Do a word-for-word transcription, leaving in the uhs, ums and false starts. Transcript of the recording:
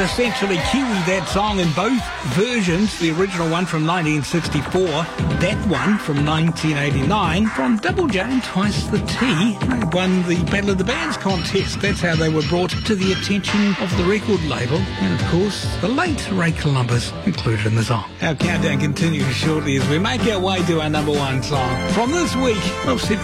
quintessentially Kiwi, that song, in both versions. The original one from nineteen sixty-four, that one from nineteen eighty-nine, from Double J and Twice the T. They won the Battle of the Bands contest. That's how they were brought to the attention of the record label. And of course, the late Ray Columbus included in the song. Our countdown continues shortly as we make our way to our number one song. From this week, well,